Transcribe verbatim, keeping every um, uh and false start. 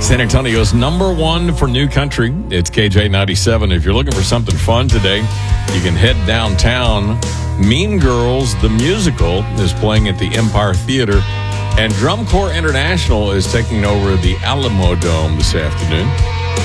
San Antonio's number one for new country. It's K J ninety-seven. If you're looking for something fun today, you can head downtown. Mean Girls, the musical, is playing at the Empire Theater. And Drum Corps International is taking over the Alamo Dome this afternoon.